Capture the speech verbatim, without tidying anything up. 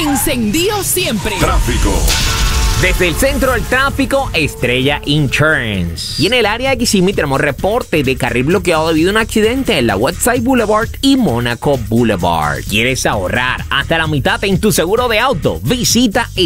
Encendido siempre. Tráfico. Desde el centro del tráfico, Estrella Insurance. Y en el área de Kissimmee tenemos reporte de carril bloqueado debido a un accidente en la Westside Boulevard y Monaco Boulevard. ¿Quieres ahorrar hasta la mitad en tu seguro de auto? Visita